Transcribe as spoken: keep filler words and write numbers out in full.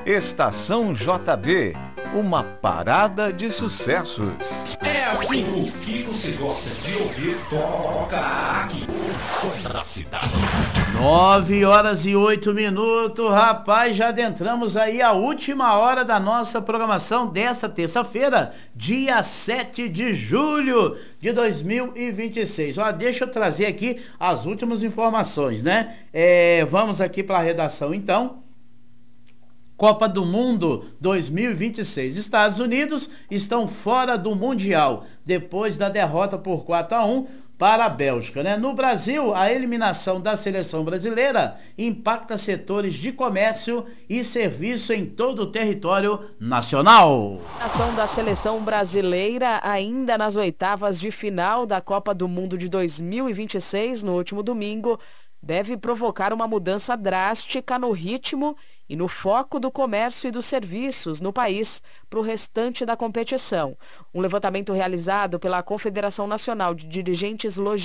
Estação J B, uma parada de sucessos. É assim, o que você gosta de ouvir, toca aqui. O som da cidade. Nove horas e oito minutos, rapaz, já adentramos aí a última hora da nossa programação desta terça-feira, dia sete de julho de dois mil e vinte e seis. Ó, deixa eu trazer aqui as últimas informações, né? É, vamos aqui para a redação, então. Copa do Mundo dois mil e vinte e seis. Estados Unidos estão fora do Mundial depois da derrota por quatro a um para a Bélgica, né? No Brasil, a eliminação da seleção brasileira impacta setores de comércio e serviço em todo o território nacional. A ação da seleção brasileira ainda nas oitavas de final da Copa do Mundo de dois mil e vinte e seis, no último domingo, deve provocar uma mudança drástica no ritmo e no foco do comércio e dos serviços no país para o restante da competição. Um levantamento realizado pela Confederação Nacional de Dirigentes Logísticos